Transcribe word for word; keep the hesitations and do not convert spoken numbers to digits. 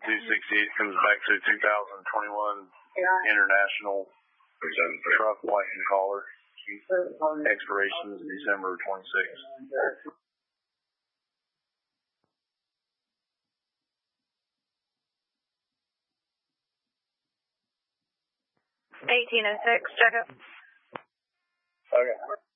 two sixty-eight comes back to two thousand twenty-one International Truck White and Collar. Expiration is December twenty-sixth. eighteen oh six, check it. Okay.